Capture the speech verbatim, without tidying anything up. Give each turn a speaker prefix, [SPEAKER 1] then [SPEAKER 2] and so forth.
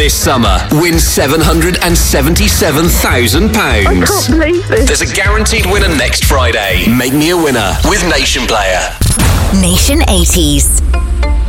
[SPEAKER 1] This summer, win seven hundred seventy-seven thousand pounds.
[SPEAKER 2] I can't believe this.
[SPEAKER 1] There's a guaranteed winner next Friday. Make me a winner with Nation Player.
[SPEAKER 3] Nation eighties.